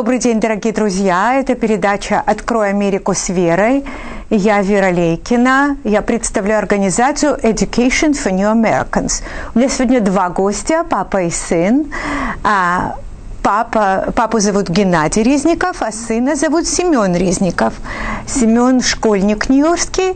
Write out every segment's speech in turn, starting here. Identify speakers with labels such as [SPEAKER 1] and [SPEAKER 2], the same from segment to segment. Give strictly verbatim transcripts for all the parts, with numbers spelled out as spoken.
[SPEAKER 1] Добрый день, дорогие друзья. Это передача «Открой Америку с Верой». Я Вера Лейкина. Я представляю организацию Education for New Americans. У меня сегодня два гостя, папа и сын. А папа, папу зовут Геннадий Резников, а сына зовут Семен Резников. Семен школьник нью-йоркский.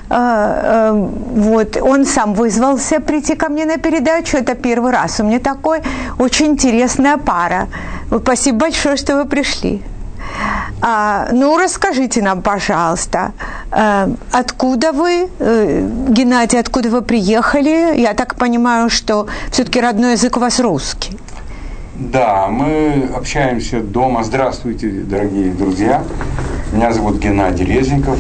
[SPEAKER 1] Вот. Он сам вызвался прийти ко мне на передачу. Это первый раз. У меня такой очень интересная пара. Спасибо большое, что вы пришли. А, ну, расскажите нам, пожалуйста, а, откуда вы, Геннадий, откуда вы приехали? Я так понимаю, что все-таки родной язык у вас русский.
[SPEAKER 2] Да, мы общаемся дома. Здравствуйте, дорогие друзья. Меня зовут Геннадий Резников.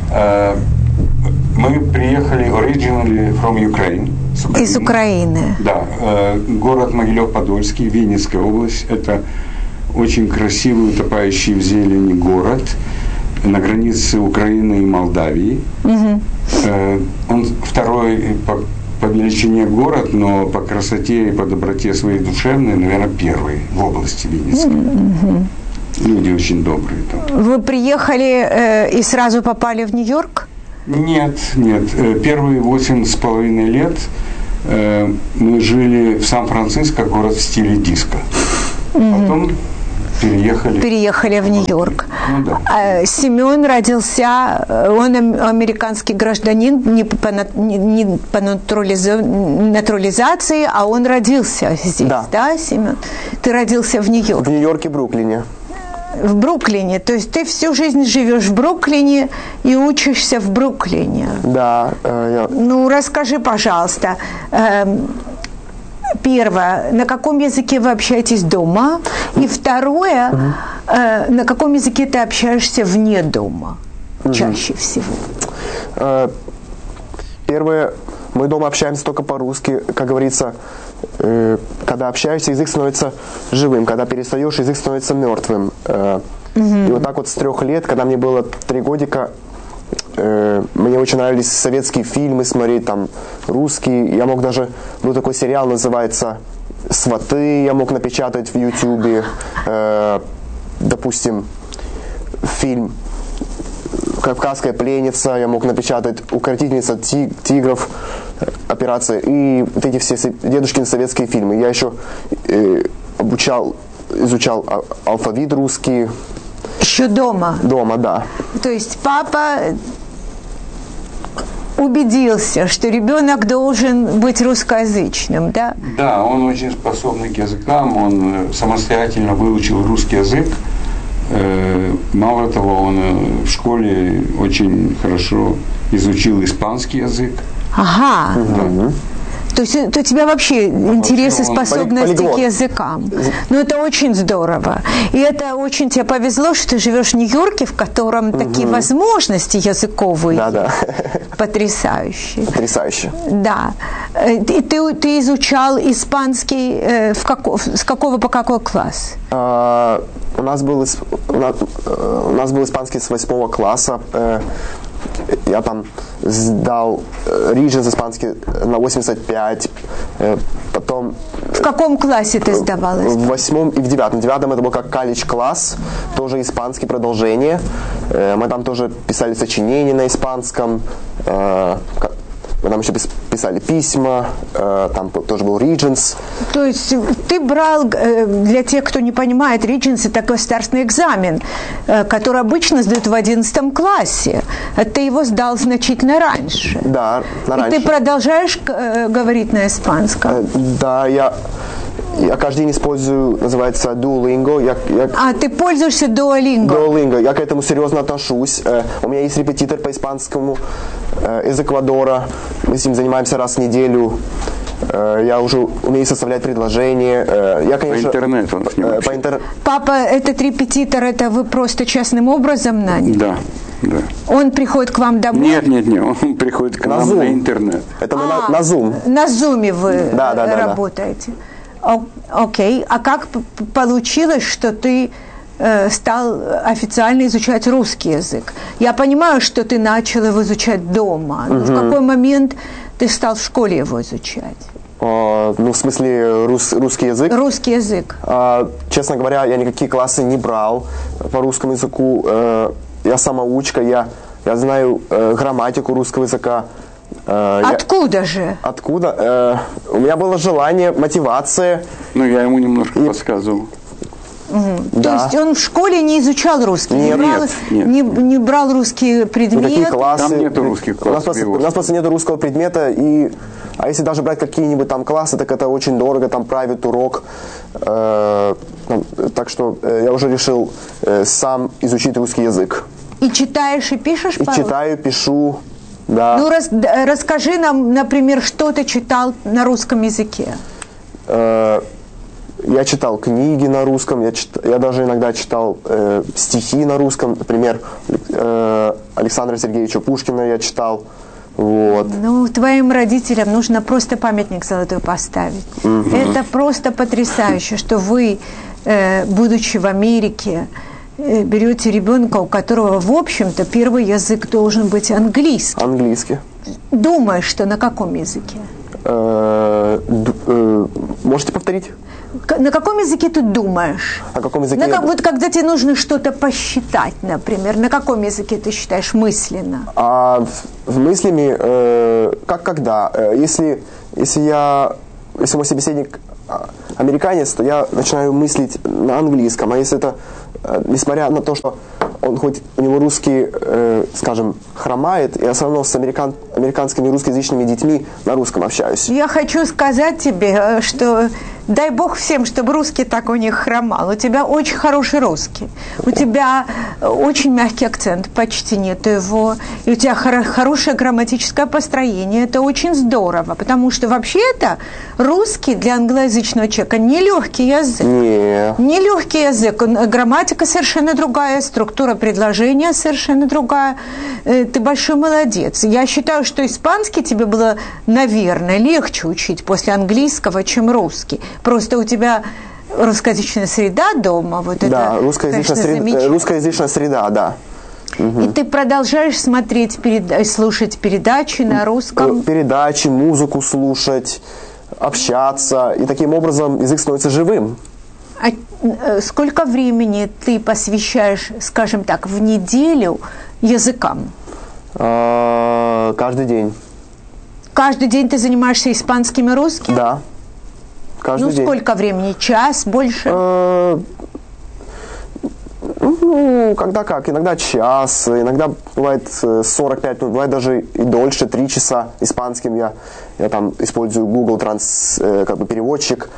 [SPEAKER 2] Мы приехали originally from Ukraine.
[SPEAKER 1] Из Украины.
[SPEAKER 2] Да. Город Могилев-Подольский, Винницкая область. Это очень красивый, утопающий в зелени город на границе Украины и Молдавии. Угу. Он второй по по величине город, но по красоте и по доброте своей душевной, наверное, первый в области Винницы. Mm-hmm. Люди очень добрые там.
[SPEAKER 1] Вы приехали э, и сразу попали в Нью-Йорк?
[SPEAKER 2] Нет, нет. Первые восемь с половиной лет э, мы жили в Сан-Франциско, город в стиле диско. Mm-hmm. Потом переехали.
[SPEAKER 1] Переехали в Нью-Йорк.
[SPEAKER 2] Ну, да.
[SPEAKER 1] А Семен родился, он американский гражданин, не по, не по натурализации, а он родился здесь, да, да, Семен? Ты родился в Нью-Йорке?
[SPEAKER 3] В Нью-Йорке, Бруклине.
[SPEAKER 1] В Бруклине, то есть ты всю жизнь живешь в Бруклине и учишься в Бруклине.
[SPEAKER 3] Да. Э, я...
[SPEAKER 1] Ну, расскажи, пожалуйста, э, первое, на каком языке вы общаетесь дома? И второе, угу. э, на каком языке ты общаешься вне дома угу. чаще всего?
[SPEAKER 3] Э, первое, мы дома общаемся только по-русски. Как говорится, э, когда общаешься, язык становится живым. Когда перестаешь, язык становится мертвым. Э, угу. И вот так вот с трех лет, когда мне было три годика, мне очень нравились советские фильмы смотреть, там, русские. Я мог даже... Был такой сериал, называется «Сваты», я мог напечатать в Ютубе. Э, допустим, фильм «Кавказская пленница», я мог напечатать «Укротительница тигров», операция. И вот эти все дедушкины советские фильмы. Я еще э, обучал, изучал алфавит русский.
[SPEAKER 1] Еще дома?
[SPEAKER 3] Дома, да.
[SPEAKER 1] То есть папа убедился, что ребенок должен быть русскоязычным, да?
[SPEAKER 2] Да, он очень способный к языкам, он самостоятельно выучил русский язык. Мало того, он в школе очень хорошо изучил испанский язык.
[SPEAKER 1] Ага.
[SPEAKER 2] Да.
[SPEAKER 1] То есть то у тебя вообще интерес и способности к языкам. Ну, это очень здорово. И это очень тебе повезло, что ты живешь в Нью-Йорке, в котором угу. такие возможности языковые
[SPEAKER 3] да, да.
[SPEAKER 1] потрясающие.
[SPEAKER 3] Потрясающе.
[SPEAKER 1] Да. И ты, ты изучал испанский в како, с какого по какой класс?
[SPEAKER 3] А, у, нас был, у, нас, у нас был испанский с восьмого класса. Я там сдал Regents испанский на восемьдесят пять, потом...
[SPEAKER 1] В каком классе ты сдавал?
[SPEAKER 3] В восьмом и в девятом. В девятом это был как колледж-класс, тоже испанский, продолжение. Мы там тоже писали сочинения на испанском, мы там еще писали письма, там тоже был Regents.
[SPEAKER 1] То есть ты брал, для тех, кто не понимает, Regents – это государственный экзамен, который обычно сдают в одиннадцатом классе. Ты его сдал значительно раньше.
[SPEAKER 3] Да, раньше.
[SPEAKER 1] И ты продолжаешь говорить на испанском?
[SPEAKER 3] Да, я... Я каждый день использую, называется Duolingo. Я, я...
[SPEAKER 1] А, ты пользуешься Duolingo?
[SPEAKER 3] Duolingo. Я к этому серьезно отношусь. Э, у меня есть репетитор по испанскому э, из Эквадора. Мы с ним занимаемся раз в неделю. Э, я уже умею составлять предложения. Э, я, конечно,
[SPEAKER 2] по интернету.
[SPEAKER 3] Э, по интер...
[SPEAKER 1] Папа, этот репетитор, это вы просто частным образом наняли?
[SPEAKER 2] Да. Да.
[SPEAKER 1] Он приходит к вам домой?
[SPEAKER 2] Нет, нет, нет, он приходит к
[SPEAKER 3] на
[SPEAKER 2] нам
[SPEAKER 3] Zoom.
[SPEAKER 2] на интернет.
[SPEAKER 3] Это мы
[SPEAKER 1] а,
[SPEAKER 3] на, на Zoom.
[SPEAKER 1] На Zoom вы
[SPEAKER 3] да, да,
[SPEAKER 1] работаете?
[SPEAKER 3] Да, да.
[SPEAKER 1] Окей, okay. А как получилось, что ты э, стал официально изучать русский язык? Я понимаю, что ты начал его изучать дома, но uh-huh. в какой момент ты стал в школе его изучать?
[SPEAKER 3] А, ну, в смысле, рус, русский язык?
[SPEAKER 1] Русский язык.
[SPEAKER 3] А, честно говоря, я никакие классы не брал по русскому языку. А, я самоучка, я, я знаю а, грамматику русского языка. А,
[SPEAKER 1] Откуда
[SPEAKER 3] я,
[SPEAKER 1] же?
[SPEAKER 3] Откуда? А, у меня было желание, мотивация.
[SPEAKER 2] Ну, я ему немножко
[SPEAKER 3] И...
[SPEAKER 2] подсказывал.
[SPEAKER 1] Угу.
[SPEAKER 3] Да.
[SPEAKER 1] То есть он в школе не изучал русский,
[SPEAKER 3] нет,
[SPEAKER 1] не, брал,
[SPEAKER 2] нет, нет.
[SPEAKER 1] Не, не брал русские предметы?
[SPEAKER 3] Никакие классы.
[SPEAKER 2] Там нету русских классов.
[SPEAKER 3] У нас, просто, у нас просто нет русского предмета. И, а если даже брать какие-нибудь там классы, так это очень дорого, там private урок. Э, там, так что э, я уже решил э, сам изучить русский язык.
[SPEAKER 1] И читаешь, и пишешь?
[SPEAKER 3] И
[SPEAKER 1] Павел?
[SPEAKER 3] читаю, пишу. Да.
[SPEAKER 1] Ну, рас, расскажи нам, например, что ты читал на русском языке.
[SPEAKER 3] Э, Я читал книги на русском, я, чит, я даже иногда читал э, стихи на русском, например, э, Александра Сергеевича Пушкина я читал. Вот.
[SPEAKER 1] Ну, твоим родителям нужно просто памятник золотой поставить.
[SPEAKER 3] Угу.
[SPEAKER 1] Это просто потрясающе, что вы, э, будучи в Америке, э, берете ребенка, у которого, в общем-то, первый язык должен быть английский.
[SPEAKER 3] Английский.
[SPEAKER 1] Думаешь, что на каком языке?
[SPEAKER 3] Э, д, э, можете повторить?
[SPEAKER 1] На каком языке ты думаешь?
[SPEAKER 3] О каком языке?
[SPEAKER 1] На,
[SPEAKER 3] я...
[SPEAKER 1] Вот когда тебе нужно что-то посчитать, например, на каком языке ты считаешь мысленно?
[SPEAKER 3] А в, в мыслями, э, как когда? Э, если, если я, если мой собеседник американец, то я начинаю мыслить на английском. А если это, э, несмотря на то, что он хоть у него русский, э, скажем, хромает, я все равно с американ, американскими русскоязычными детьми на русском общаюсь.
[SPEAKER 1] Я хочу сказать тебе, что дай бог всем, чтобы русский так у них хромал. У тебя очень хороший русский. У тебя очень мягкий акцент, почти нету его. И у тебя хор- хорошее грамматическое построение. Это очень здорово, потому что вообще-то русский для англоязычного человека нелегкий язык.
[SPEAKER 3] Не.
[SPEAKER 1] Нелегкий язык. Грамматика совершенно другая, структура предложения совершенно другая. Ты большой молодец. Я считаю, что испанский тебе было, наверное, легче учить после английского, чем русский. Просто у тебя русскоязычная среда дома. Вот
[SPEAKER 3] да,
[SPEAKER 1] это,
[SPEAKER 3] русскоязычная,
[SPEAKER 1] конечно,
[SPEAKER 3] среда, русскоязычная среда, да. Угу.
[SPEAKER 1] И ты продолжаешь смотреть, перед... слушать передачи на русском?
[SPEAKER 3] Передачи, музыку слушать, общаться. И таким образом язык становится живым.
[SPEAKER 1] А сколько времени ты посвящаешь, скажем так, в неделю языкам?
[SPEAKER 3] А, каждый день.
[SPEAKER 1] Каждый день ты занимаешься испанским и русским?
[SPEAKER 3] Да. Каждый
[SPEAKER 1] ну,
[SPEAKER 3] день.
[SPEAKER 1] сколько времени? Час? Больше?
[SPEAKER 3] А, ну, когда как. Иногда час, иногда бывает сорок пять минут, бывает даже и дольше, три часа испанским. Я, я там использую Google Trans, как бы переводчик.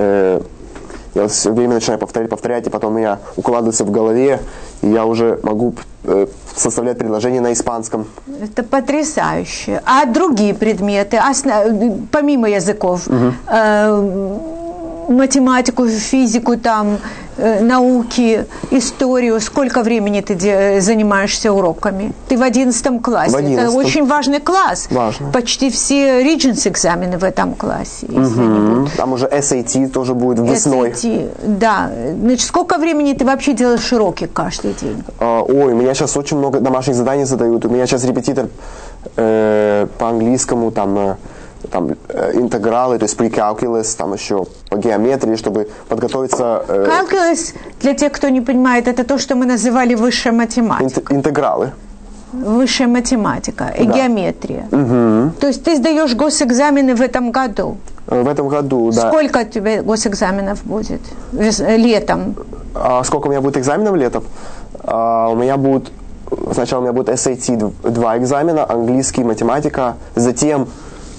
[SPEAKER 3] Я вот все время начинаю повторять, повторять, и потом у меня укладывается в голове, и я уже могу э, составлять предложения на испанском.
[SPEAKER 1] Это потрясающе. А другие предметы, основ... помимо языков, угу. э, математику, физику, там, э, науки, историю, сколько времени ты де... занимаешься уроками? Ты в одиннадцатом классе.
[SPEAKER 3] В одиннадцатом.
[SPEAKER 1] Это очень важный класс.
[SPEAKER 3] Важно.
[SPEAKER 1] Почти все Regents экзамены в этом классе.
[SPEAKER 3] Угу. Там уже эс эй ти тоже будет весной.
[SPEAKER 1] эс эй ти, да. Значит, сколько времени ты вообще делаешь уроки каждый день?
[SPEAKER 3] А, ой, у меня сейчас очень много домашних заданий задают. У меня сейчас репетитор э, по английскому, там... Э, там э, интегралы, то есть pre-calculus, там еще по геометрии, чтобы подготовиться... Э,
[SPEAKER 1] Calculus, для тех, кто не понимает, это то, что мы называли высшая математика.
[SPEAKER 3] Инт, интегралы.
[SPEAKER 1] Высшая математика и да. геометрия.
[SPEAKER 3] Угу.
[SPEAKER 1] То есть ты сдаешь госэкзамены в этом году?
[SPEAKER 3] В этом году, да.
[SPEAKER 1] Сколько у тебя госэкзаменов будет летом?
[SPEAKER 3] А сколько у меня будет экзаменов летом? А, у меня будут... Сначала у меня будет эс эй ти два экзамена, английский, математика, затем...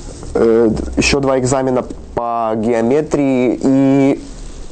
[SPEAKER 3] еще два экзамена по геометрии и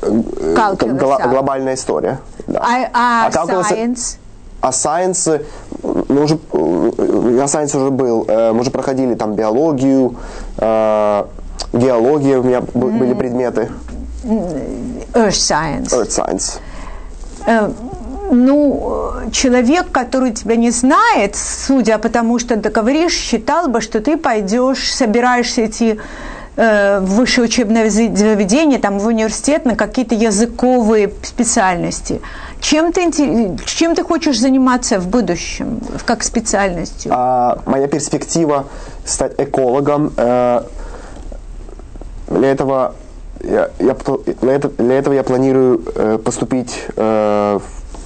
[SPEAKER 3] гла- глобальная история. Да.
[SPEAKER 1] А, а,
[SPEAKER 3] а
[SPEAKER 1] science?
[SPEAKER 3] А science, мы уже, на science уже был, мы уже проходили там биологию, геология, у меня mm. были предметы.
[SPEAKER 1] Earth science.
[SPEAKER 3] Earth science.
[SPEAKER 1] Uh, Ну, человек, который тебя не знает, судя по тому, что ты говоришь, считал бы, что ты пойдешь, собираешься идти э, в высшее учебное заведение, там, в университет на какие-то языковые специальности. Чем ты, чем ты хочешь заниматься в будущем, как специальностью?
[SPEAKER 3] А, моя перспектива стать экологом. Э, для этого я, я, для, этого, для этого я планирую э, поступить э,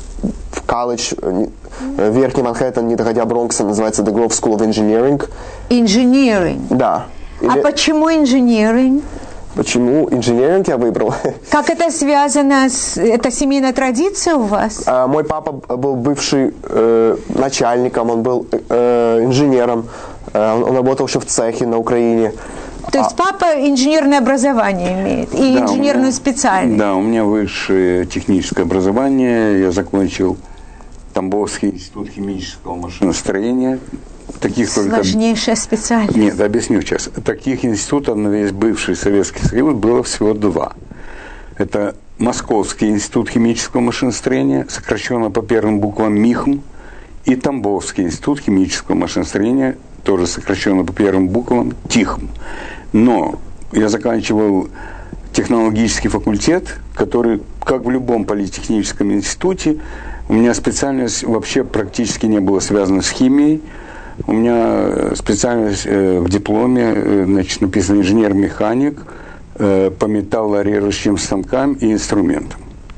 [SPEAKER 3] в колледж э, Верхний Манхэттен, не доходя Бронкса, называется The Grove School of Engineering.
[SPEAKER 1] Engineering?
[SPEAKER 3] Да.
[SPEAKER 1] А
[SPEAKER 3] Или...
[SPEAKER 1] почему engineering?
[SPEAKER 3] Почему инженеринг я выбрал?
[SPEAKER 1] Как это связано с... Это семейная традиция у вас?
[SPEAKER 3] А, мой папа был бывший э, начальником, он был э, инженером, э, он, он работал еще в цехе на Украине.
[SPEAKER 1] То есть а... папа инженерное образование имеет и да, инженерную меня, специальность?
[SPEAKER 2] Да, у меня высшее техническое образование, я закончил Тамбовский институт химического машиностроения. Таких
[SPEAKER 1] Сложнейшая только... специальность.
[SPEAKER 2] Нет, объясню сейчас. Таких институтов на весь бывший Советский Союз было всего два. Это Московский институт химического машиностроения, сокращенно по первым буквам МИХМ, и Тамбовский институт химического машиностроения, тоже сокращенно по первым буквам ТИХМ. Но я заканчивал технологический факультет, который, как в любом политехническом институте, у меня специальность вообще практически не была связана с химией. У меня специальность э, в дипломе, э, значит, написано инженер-механик э, по металлорежущим станкам и инструментам.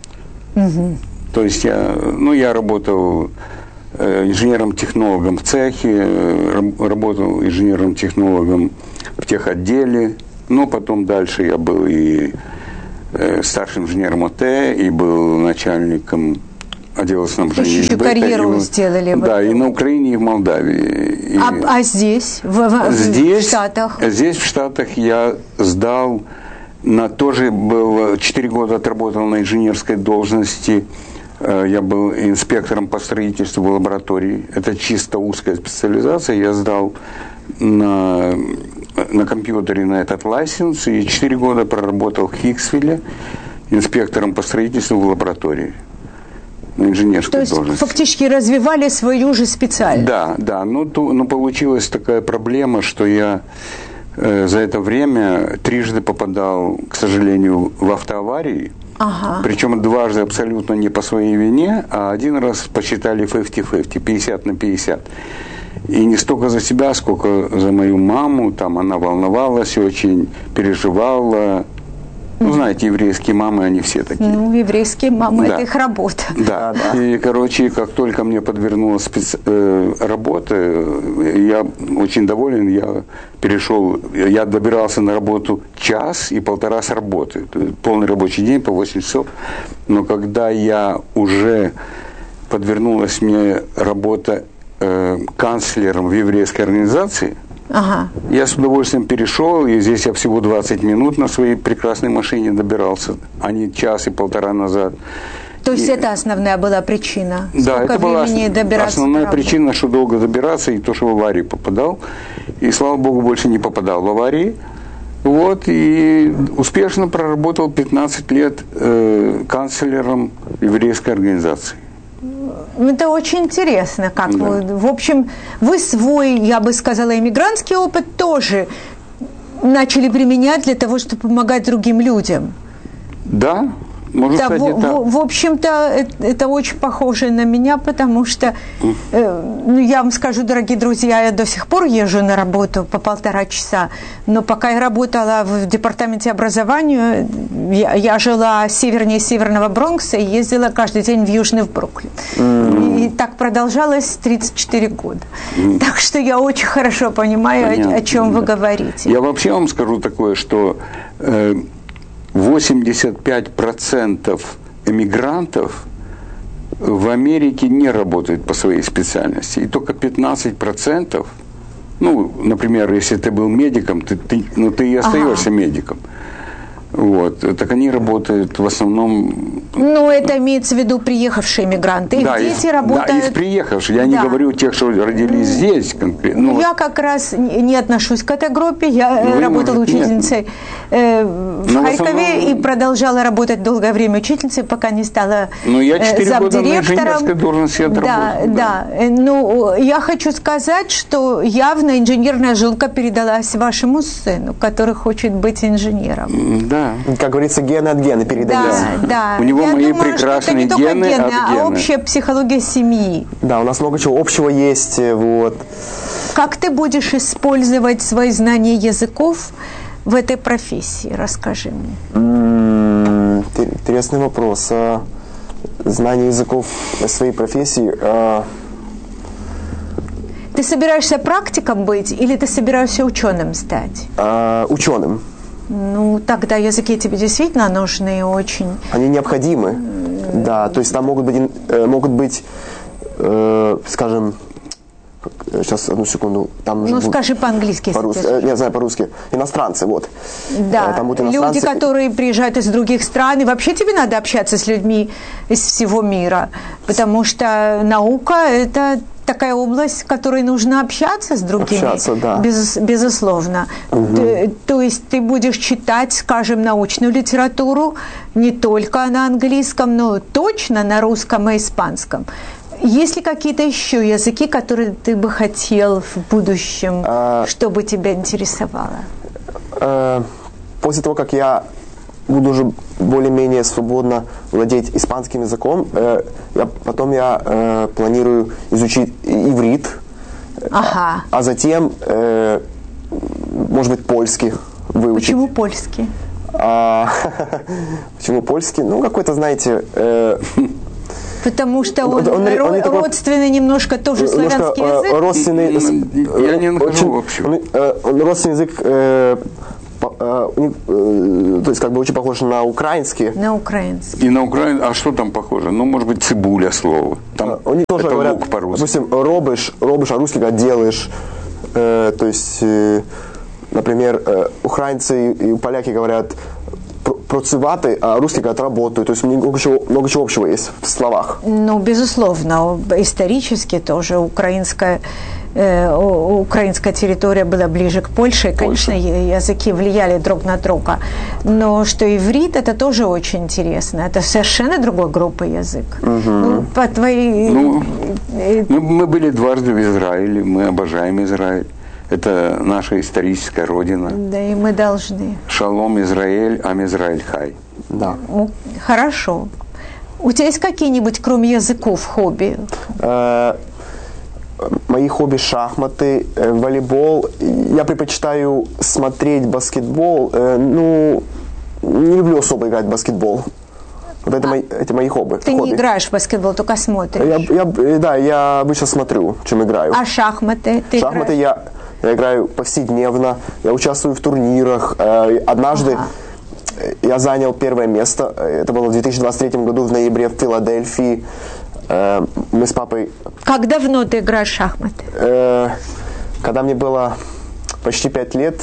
[SPEAKER 2] Угу. То есть я, ну, я работал э, инженером-технологом в цехе, э, работал инженером-технологом в техотделе, но потом дальше я был и э, старшим инженером ОТ, и был начальником отдела снабжения.
[SPEAKER 1] Еще карьеру сделали.
[SPEAKER 2] Да, и на Украине, и в Молдавии. И
[SPEAKER 1] а, а здесь, в, в,
[SPEAKER 2] здесь,
[SPEAKER 1] в Штатах?
[SPEAKER 2] Здесь, в Штатах, я сдал, на тоже был, четыре года отработал на инженерской должности. Я был инспектором по строительству в лаборатории. Это чисто узкая специализация. Я сдал на, на компьютере на этот лайсенс и четыре года проработал в Хиксвилле инспектором по строительству в лаборатории. На инженерской
[SPEAKER 1] То есть
[SPEAKER 2] должности.
[SPEAKER 1] Фактически развивали свою же специальность.
[SPEAKER 2] Да, да. Но, то, но получилась такая проблема, что я э, за это время трижды попадал, к сожалению, в автоаварии. Ага. Причем дважды абсолютно не по своей вине, а один раз посчитали пятьдесят-пятьдесят, пятьдесят на пятьдесят. И не столько за себя, сколько за мою маму. Там она волновалась очень, переживала. Ну, знаете, еврейские мамы, они все такие.
[SPEAKER 1] Ну, еврейские мамы,
[SPEAKER 2] да.
[SPEAKER 1] Это их работа.
[SPEAKER 2] Да, да. И, короче, как только мне подвернулась специ... э, работа, я очень доволен, я перешел, я добирался на работу час и полтора с работы. Полный рабочий день по восемь часов. Но когда я уже подвернулась мне работа э, канцлером в еврейской организации, ага. Я с удовольствием перешел, и здесь я всего двадцать минут на своей прекрасной машине добирался, а не час и полтора назад.
[SPEAKER 1] То есть и, это основная была причина?
[SPEAKER 2] Да,
[SPEAKER 1] Сколько
[SPEAKER 2] это была
[SPEAKER 1] добираться
[SPEAKER 2] основная причина, что долго добираться, и то, что в аварию попадал. И, слава богу, больше не попадал в аварии. Вот, и успешно проработал пятнадцать лет э, канцлером еврейской организации.
[SPEAKER 1] Это очень интересно, как да. вы, в общем, вы свой, я бы сказала, иммигрантский опыт тоже начали применять для того, чтобы помогать другим людям.
[SPEAKER 2] Да, можно
[SPEAKER 1] да,
[SPEAKER 2] сказать,
[SPEAKER 1] в,
[SPEAKER 2] это...
[SPEAKER 1] в, в общем-то, это, это очень похоже на меня, потому что, э, ну, я вам скажу, дорогие друзья, я до сих пор езжу на работу по полтора часа, но пока я работала в департаменте образования, я, я жила севернее Северного Бронкса и ездила каждый день в Южный в Бруклин. Mm-hmm. И так продолжалось тридцать четыре года. Mm-hmm. Так что я очень хорошо понимаю, о, о чем да. вы говорите.
[SPEAKER 2] Я вообще вам скажу такое, что... Э, восемьдесят пять процентов эмигрантов в Америке не работают по своей специальности. И только пятнадцать процентов, ну, например, если ты был медиком, ты, ты, ну, ты и остаешься ага. медиком. Вот. Так они работают в основном...
[SPEAKER 1] Ну, это имеется в виду приехавшие мигранты. Их
[SPEAKER 2] да,
[SPEAKER 1] дети
[SPEAKER 2] из,
[SPEAKER 1] работают...
[SPEAKER 2] Да, из приехавших. Я да. не говорю тех, что родились
[SPEAKER 1] mm.
[SPEAKER 2] здесь конкретно.
[SPEAKER 1] Ну, я как раз не отношусь к этой группе. Я
[SPEAKER 2] Вы
[SPEAKER 1] работала
[SPEAKER 2] можете,
[SPEAKER 1] учительницей э, в Но Харькове в основном... и продолжала работать долгое время учительницей, пока не стала
[SPEAKER 2] Ну, я четыре
[SPEAKER 1] э,
[SPEAKER 2] года на инженерской должности отработала.
[SPEAKER 1] Да, да. Ну, я хочу сказать, что явно инженерная жилка передалась вашему сыну, который хочет быть инженером.
[SPEAKER 2] Да.
[SPEAKER 3] Как говорится, гены от гена передаются.
[SPEAKER 1] Да, да.
[SPEAKER 2] У него
[SPEAKER 1] Я
[SPEAKER 2] мои
[SPEAKER 1] думаю,
[SPEAKER 2] прекрасные
[SPEAKER 1] что это не
[SPEAKER 2] гены,
[SPEAKER 1] только гены,
[SPEAKER 2] от
[SPEAKER 1] а
[SPEAKER 2] гена.
[SPEAKER 1] общая психология семьи.
[SPEAKER 3] Да, у нас много чего общего есть. Вот.
[SPEAKER 1] Как ты будешь использовать свои знания языков в этой профессии? Расскажи мне.
[SPEAKER 3] М-м, интересный вопрос. Знание языков своей профессии.
[SPEAKER 1] Ты собираешься практиком быть или ты собираешься ученым стать?
[SPEAKER 3] А, ученым.
[SPEAKER 1] Ну, тогда языки тебе действительно нужны очень.
[SPEAKER 3] Они необходимы. Да, то есть там могут быть, могут быть, э, скажем, сейчас одну секунду. Там
[SPEAKER 1] ну, скажи по-английски.
[SPEAKER 3] По-русски, э, не знаю, по-русски. Иностранцы, вот.
[SPEAKER 1] Да,
[SPEAKER 3] там будут иностранцы.
[SPEAKER 1] Люди, которые приезжают из других стран. И вообще тебе надо общаться с людьми из всего мира. Потому что наука – это такая область, в которой нужно общаться с другими.
[SPEAKER 3] Общаться, да.
[SPEAKER 1] Без, безусловно.
[SPEAKER 3] Угу.
[SPEAKER 1] Ты, то есть ты будешь читать, скажем, научную литературу не только на английском, но точно на русском и испанском. Есть ли какие-то еще языки, которые ты бы хотел в будущем, а, чтобы тебя интересовало?
[SPEAKER 3] А, после того, как я буду уже более-менее свободно владеть испанским языком, э, я, потом я э, планирую изучить иврит,
[SPEAKER 1] ага.
[SPEAKER 3] а, а затем, э, может быть, польский выучить.
[SPEAKER 1] Почему польский?
[SPEAKER 3] А, почему польский? Ну, какой-то, знаете... Э,
[SPEAKER 1] Потому что он, он, он, он родственный немножко тоже славянский
[SPEAKER 3] немножко,
[SPEAKER 1] язык?
[SPEAKER 3] Родственный,
[SPEAKER 2] я не нахожу вообще.
[SPEAKER 3] Он, он родственный язык, э, э, э, то есть как бы очень похож на украинский.
[SPEAKER 1] На украинский.
[SPEAKER 2] И на украинский. А что там похоже? Ну, может быть, цибуля слово. Там
[SPEAKER 3] они тоже
[SPEAKER 2] это
[SPEAKER 3] говорят,
[SPEAKER 2] лук по-русски.
[SPEAKER 3] Допустим, робишь, робишь, а русский говорят делаешь. Э, то есть, э, например, э, украинцы и поляки говорят процеваты, а русские говорят работают. То есть много чего, много чего общего есть в словах.
[SPEAKER 1] Ну, безусловно. Исторически тоже украинская, э, украинская территория была ближе к Польше. И, конечно, языки влияли друг на друга. Но что иврит, это тоже очень интересно. Это совершенно другой группы язык.
[SPEAKER 3] Угу.
[SPEAKER 1] Ну, по твоей...
[SPEAKER 2] Ну, мы, мы были дважды в Израиле. Мы обожаем Израиль. Это наша историческая родина.
[SPEAKER 1] Да, и мы должны.
[SPEAKER 2] Шалом, Израиль, ам Израиль хай.
[SPEAKER 3] Да.
[SPEAKER 1] Ну, хорошо. У тебя есть какие-нибудь, кроме языков, хобби?
[SPEAKER 3] Э, мои хобби – шахматы, э, волейбол. Я предпочитаю смотреть баскетбол. Э, ну, не люблю особо играть в баскетбол. Вот это, а, мои, это мои хобби.
[SPEAKER 1] Ты
[SPEAKER 3] хобби.
[SPEAKER 1] не играешь в баскетбол, только смотришь?
[SPEAKER 3] Я, я, да, я обычно смотрю, чем играю.
[SPEAKER 1] А шахматы? Ты
[SPEAKER 3] шахматы я, я играю повседневно, я участвую в турнирах. Однажды ага. я занял первое место, это было в две тысячи двадцать третьем году в ноябре в Филадельфии. Мы с папой...
[SPEAKER 1] Как давно ты играешь в шахматы?
[SPEAKER 3] Когда мне было почти пять лет,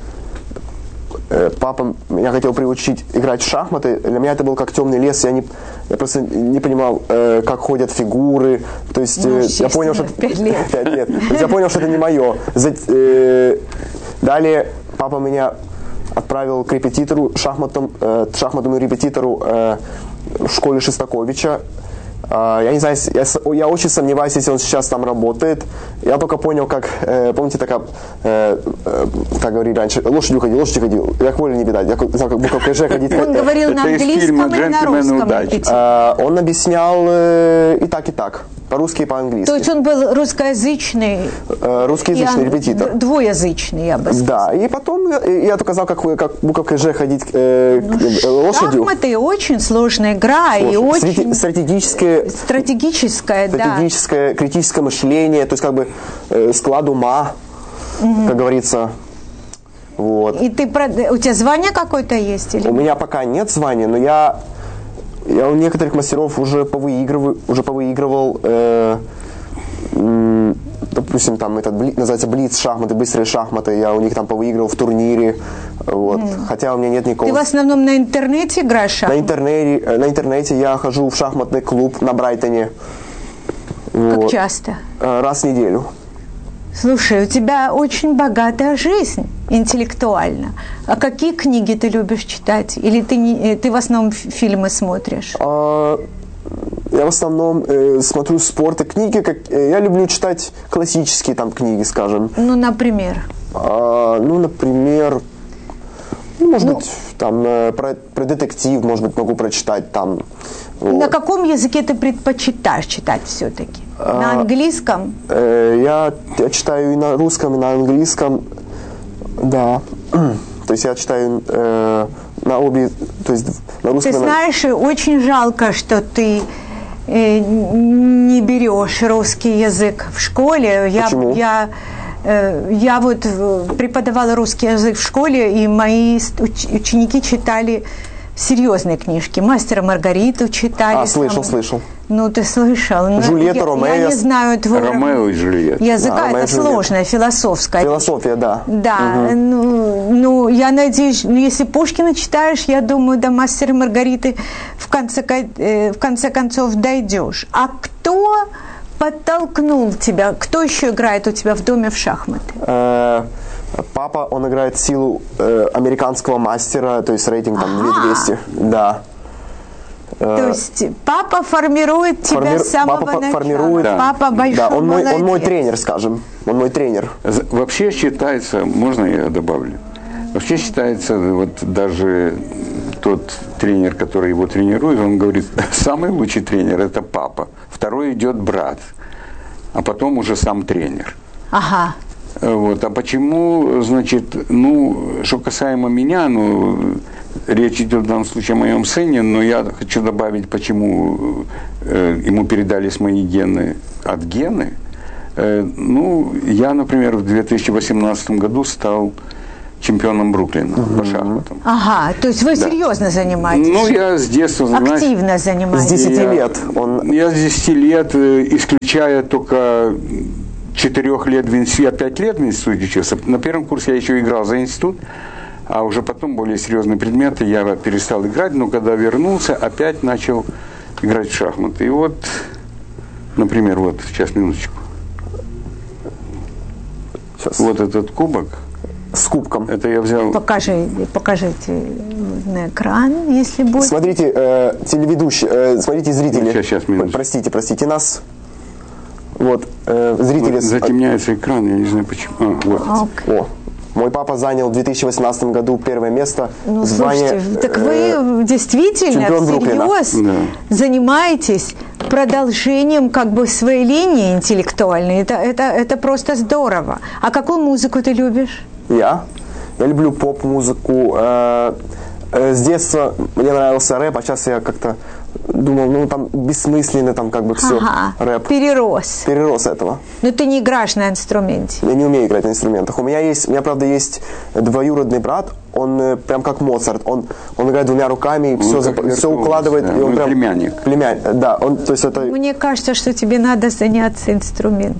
[SPEAKER 3] папа меня хотел приучить играть в шахматы. Для меня это был как темный лес. Я, не, я просто не понимал, э, как ходят фигуры. То есть ну, э, я понял, что
[SPEAKER 1] пять лет.
[SPEAKER 3] пять лет. То есть я понял, что это не мое. За, э, далее папа меня отправил к репетитору, шахматам, э, шахматному репетитору э, в школе Шестаковича. Uh, я не знаю, я, я очень сомневаюсь, если он сейчас там работает. Я только понял, как, э, помните, такая, э, э, как говорили раньше, лошадью ходил, лошадью ходил, как воли не видать, я знал, как буква КЖ ходить.
[SPEAKER 1] Он говорил на английском или на русском?
[SPEAKER 3] Uh, он объяснял э, и так, и так. По-русски и по-английски.
[SPEAKER 1] То есть он был русскоязычный?
[SPEAKER 3] Uh, русскоязычный
[SPEAKER 1] ан...
[SPEAKER 3] репетитор.
[SPEAKER 1] Двуязычный, я бы сказала.
[SPEAKER 3] Да, и потом я, я только знал, как, как буква КЖ ходить э,
[SPEAKER 1] ну,
[SPEAKER 3] лошадью.
[SPEAKER 1] Шахматы очень сложная игра.
[SPEAKER 3] Сложно.
[SPEAKER 1] И очень...
[SPEAKER 3] Стратегическое,
[SPEAKER 1] стратегическое,
[SPEAKER 3] стратегическое,
[SPEAKER 1] да.
[SPEAKER 3] критическое мышление, то есть как бы э, склад ума, угу. как говорится. Вот.
[SPEAKER 1] И ты, у тебя звание какое-то есть? Или?
[SPEAKER 3] У меня пока нет звания, но я, я у некоторых мастеров уже повыигрывал, уже повыигрывал э, м, допустим, там этот бли, называется блиц шахматы, быстрые шахматы, я у них там повыигрывал в турнире, вот. Mm. Хотя у меня нет никакого...
[SPEAKER 1] Ты в основном на интернете играешь в шахматы?
[SPEAKER 3] На интернете, на интернете я хожу в шахматный клуб на Брайтоне.
[SPEAKER 1] Как
[SPEAKER 3] вот.
[SPEAKER 1] часто?
[SPEAKER 3] Раз в неделю.
[SPEAKER 1] Слушай, у тебя очень богатая жизнь интеллектуально. А какие книги ты любишь читать? Или ты, не, ты в основном фильмы смотришь?
[SPEAKER 3] А, я в основном э, смотрю спорт и книги. Как, э, я люблю читать классические там книги, скажем.
[SPEAKER 1] Ну, например?
[SPEAKER 3] А, ну, например... Ну, может
[SPEAKER 1] ну,
[SPEAKER 3] быть, там э, про, про детектив, может быть, могу прочитать там. Вот.
[SPEAKER 1] На каком языке ты предпочитаешь читать все-таки? А, на английском?
[SPEAKER 3] Э, я, я читаю и на русском, и на английском. Да. То есть я читаю э, на обе, то есть на русском.
[SPEAKER 1] Ты знаешь, очень жалко, что ты э, не берешь русский язык в школе. Я,
[SPEAKER 3] Почему?
[SPEAKER 1] Я, э, я вот преподавала русский язык в школе, и мои уч- ученики читали серьезные книжки. «Мастера Маргариту» читали.
[SPEAKER 3] А, слышал,
[SPEAKER 1] там.
[SPEAKER 3] слышал.
[SPEAKER 1] Ну, ты слышал.
[SPEAKER 3] Джульетта,
[SPEAKER 1] я,
[SPEAKER 3] Ромео.
[SPEAKER 1] Я не знаю твоего
[SPEAKER 2] Ромео и Джульетта.
[SPEAKER 1] языка,
[SPEAKER 3] Да, Ромео и
[SPEAKER 1] это
[SPEAKER 3] Джульетта.
[SPEAKER 1] сложное, философское.
[SPEAKER 3] Философия, да.
[SPEAKER 1] Да,
[SPEAKER 3] Угу.
[SPEAKER 1] ну, ну, я надеюсь, ну, если Пушкина читаешь, я думаю, до «Мастера Маргариты» в конце, э, в конце концов дойдешь. А кто подтолкнул тебя? Кто еще играет у тебя в доме в шахматы?
[SPEAKER 3] Э, Папа, он играет силу э, американского мастера, то есть рейтинг там
[SPEAKER 1] Ага.
[SPEAKER 3] две тысячи. Да.
[SPEAKER 1] То есть папа формирует тебя
[SPEAKER 3] Форми-
[SPEAKER 1] с самого
[SPEAKER 3] папа
[SPEAKER 1] начала.
[SPEAKER 3] формирует,
[SPEAKER 2] Да.
[SPEAKER 1] Папа большой
[SPEAKER 3] Да, он мой, он мой
[SPEAKER 1] молодец.
[SPEAKER 3] тренер, скажем. Он мой тренер.
[SPEAKER 2] За- Вообще считается, можно я добавлю? Вообще считается, вот даже тот тренер, который его тренирует, он говорит, самый лучший тренер – это папа. Второй идет брат, а потом уже сам тренер.
[SPEAKER 1] Ага.
[SPEAKER 2] Вот. А почему, значит, ну, что касаемо меня, ну, речь идет в данном случае о моем сыне, но я хочу добавить, почему э, ему передались мои гены от гены. Э, ну, я, например, в две тысячи восемнадцатом году стал чемпионом Бруклина uh-huh. по шахматам.
[SPEAKER 1] Ага, то есть вы
[SPEAKER 2] Да.
[SPEAKER 1] серьезно занимаетесь?
[SPEAKER 2] Ну, я с детства, знаешь,
[SPEAKER 1] активно
[SPEAKER 3] С
[SPEAKER 1] занимаетесь?
[SPEAKER 3] десяти
[SPEAKER 2] я,
[SPEAKER 3] лет. Он...
[SPEAKER 2] Я с десяти лет, э, исключая только четырех лет в институте, я пять лет в институте учился. На первом курсе я еще играл за институт, а уже потом более серьезные предметы я перестал играть, но когда вернулся, опять начал играть в шахматы. И вот, например, вот, сейчас, минуточку.
[SPEAKER 3] Сейчас.
[SPEAKER 2] Вот этот кубок,
[SPEAKER 3] С кубком.
[SPEAKER 2] это я взял...
[SPEAKER 1] Покажи, покажите на экран, если будет.
[SPEAKER 3] Смотрите, э, телеведущие, э, смотрите, зрители.
[SPEAKER 2] Сейчас, сейчас, минуточку.
[SPEAKER 3] Простите, простите нас. Вот, э, зрители.
[SPEAKER 2] Вот затемняется экран, я не знаю почему. А, вот.
[SPEAKER 1] Окей.
[SPEAKER 3] О, мой папа занял в две тысячи восемнадцатом году первое место
[SPEAKER 1] Ну,
[SPEAKER 3] в звании,
[SPEAKER 1] слушайте, так
[SPEAKER 3] э,
[SPEAKER 1] вы действительно
[SPEAKER 3] чемпион Бруклина.
[SPEAKER 1] всерьез
[SPEAKER 2] Да.
[SPEAKER 1] занимаетесь продолжением как бы своей линии интеллектуальной. Это, это, это просто здорово. А какую музыку ты любишь?
[SPEAKER 3] Я? Я люблю поп-музыку. Э, э, с детства мне нравился рэп, а сейчас я как-то думал, ну там бессмысленно, там как бы все,
[SPEAKER 1] Ага,
[SPEAKER 3] рэп.
[SPEAKER 1] перерос.
[SPEAKER 3] Перерос этого.
[SPEAKER 1] Но ты не играешь на инструменте.
[SPEAKER 3] Я не умею играть на инструментах. У меня есть, у меня правда есть двоюродный брат, он э, прям как Моцарт, он, он играет двумя руками, и все,
[SPEAKER 2] как
[SPEAKER 3] зап- все
[SPEAKER 2] виртуоз,
[SPEAKER 3] укладывает.
[SPEAKER 2] да.
[SPEAKER 3] И он
[SPEAKER 2] Ну,
[SPEAKER 3] прям,
[SPEAKER 2] племянник.
[SPEAKER 3] Племянник, да, он, то есть это...
[SPEAKER 1] Мне кажется, что тебе надо заняться инструментом.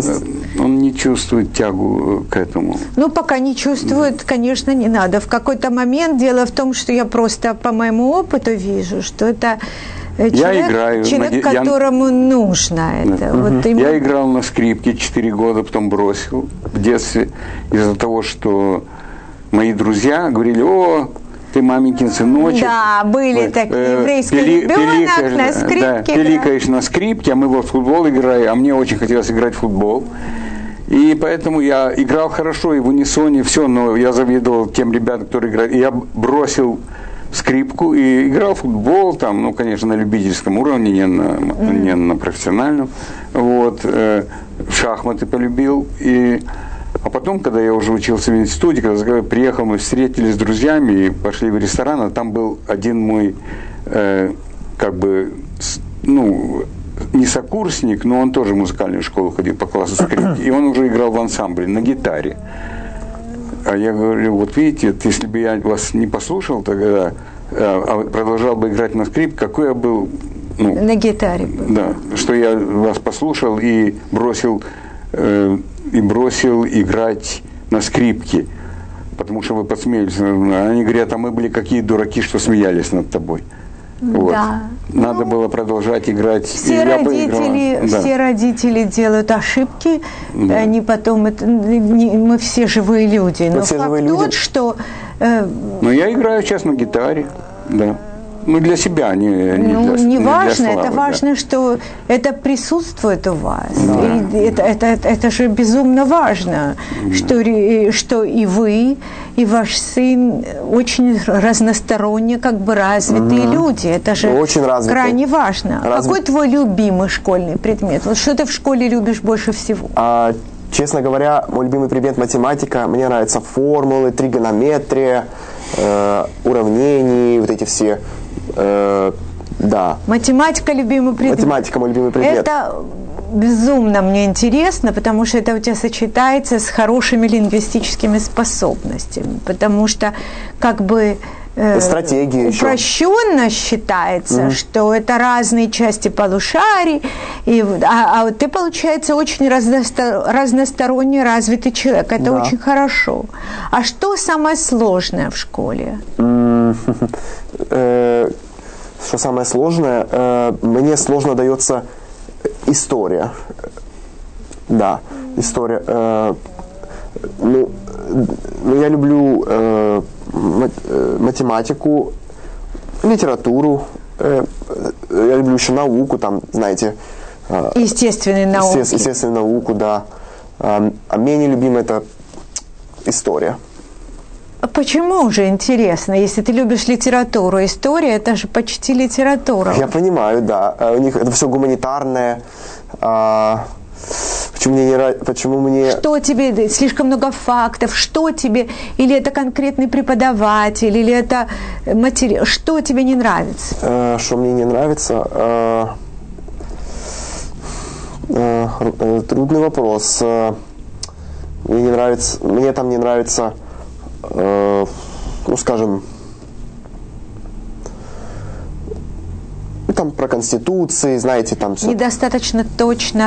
[SPEAKER 2] Он не чувствует тягу к этому.
[SPEAKER 1] Ну, пока не чувствует, конечно, не надо. В какой-то момент, дело в том, что я просто по моему опыту вижу, что это э, человек,
[SPEAKER 2] играю,
[SPEAKER 1] человек
[SPEAKER 2] наде- я-
[SPEAKER 1] которому нужно это. Вот ему-
[SPEAKER 2] Я играл на скрипке четыре года, потом бросил в детстве из-за того, что мои друзья говорили: о, ты маменькин сыночек.
[SPEAKER 1] Да, были
[SPEAKER 2] Вот,
[SPEAKER 1] такие,
[SPEAKER 2] э,
[SPEAKER 1] еврейский
[SPEAKER 2] пили-
[SPEAKER 1] ребенок
[SPEAKER 2] пиликаешь,
[SPEAKER 1] на
[SPEAKER 2] да,
[SPEAKER 1] скрипке
[SPEAKER 2] да,
[SPEAKER 1] играет.
[SPEAKER 2] пиликаешь на скрипке, а мы вот в футбол играем, а мне очень хотелось играть в футбол. И поэтому я играл хорошо и в унисоне, все, но я завидовал тем ребятам, которые играли. И я бросил скрипку и играл в футбол, там, ну, конечно, на любительском уровне, не на, mm. не на профессиональном. Вот, э, в шахматы полюбил. И, а потом, когда я уже учился в институте, когда приехал, мы встретились с друзьями и пошли в ресторан, а там был один мой, э, как бы, ну, не сокурсник, но он тоже в музыкальную школу ходил по классу скрипки, и он уже играл в ансамбле на гитаре. А я говорю: вот видите, если бы я вас не послушал тогда, а продолжал бы играть на скрипке, какой я был... Ну,
[SPEAKER 1] на гитаре был.
[SPEAKER 2] Да, что я вас послушал и бросил, э, и бросил играть на скрипке, потому что вы подсмеялись. Они говорят: а мы были какие дураки, что смеялись над тобой. Вот.
[SPEAKER 1] Да.
[SPEAKER 2] Надо
[SPEAKER 1] Ну,
[SPEAKER 2] было продолжать играть.
[SPEAKER 1] Все
[SPEAKER 2] и я
[SPEAKER 1] родители,
[SPEAKER 2] поиграл. Да.
[SPEAKER 1] все родители делают ошибки,
[SPEAKER 2] Да.
[SPEAKER 1] они потом, это, не- мы все живые люди, но
[SPEAKER 3] все
[SPEAKER 1] факт
[SPEAKER 3] живые люди.
[SPEAKER 1] тот, что э,
[SPEAKER 2] Но я играю сейчас на гитаре, да. Ну, для себя, не, не
[SPEAKER 1] ну,
[SPEAKER 2] для
[SPEAKER 1] не
[SPEAKER 2] для
[SPEAKER 1] важно,
[SPEAKER 2] славы,
[SPEAKER 1] это
[SPEAKER 2] да.
[SPEAKER 1] важно, что это присутствует у вас.
[SPEAKER 2] Да.
[SPEAKER 1] И это, это, это, это же безумно важно,
[SPEAKER 2] Да.
[SPEAKER 1] что, ре- что и вы, и ваш сын очень разносторонне как бы развитые
[SPEAKER 3] Мгм.
[SPEAKER 1] люди. Это же
[SPEAKER 3] Очень развитые.
[SPEAKER 1] крайне важно.
[SPEAKER 3] Развит-
[SPEAKER 1] Какой твой любимый школьный предмет? Вот что ты в школе любишь больше всего?
[SPEAKER 3] А честно говоря, мой любимый предмет математика. Мне нравятся формулы, тригонометрия, э, уравнения, вот эти все. Э, да.
[SPEAKER 1] Математика любимый предмет.
[SPEAKER 3] Математика мой любимый предмет.
[SPEAKER 1] Это безумно мне интересно, потому что это у тебя сочетается с хорошими лингвистическими способностями, потому что как бы э,
[SPEAKER 3] стратегии
[SPEAKER 1] упрощенно еще считается, mm-hmm. что это разные части полушарий, и, а, а ты, получается, очень разностор, разносторонне развитый человек. Это
[SPEAKER 3] да.
[SPEAKER 1] очень хорошо. А что самое сложное в школе?
[SPEAKER 3] Что самое сложное? Мне сложно дается история. Да, история. Э, ну, ну, я люблю э, математику, литературу. Э, я люблю еще науку, там, знаете. Э,
[SPEAKER 1] Естественные науки.
[SPEAKER 3] Есте, естественную науку, да. А, а менее любимая это история.
[SPEAKER 1] Почему же интересно, если ты любишь литературу? История – это же почти литература.
[SPEAKER 3] Я понимаю, да. У них это все гуманитарное. А, почему мне не нравится? Почему мне...
[SPEAKER 1] Что тебе? Слишком много фактов. Что тебе? Или это конкретный преподаватель? Или это материал? Что тебе не нравится?
[SPEAKER 3] А, что мне не нравится? А, а, трудный вопрос. А, мне не нравится... Мне там не нравится... ну, скажем, там про конституции, знаете, там все.
[SPEAKER 1] Недостаточно точно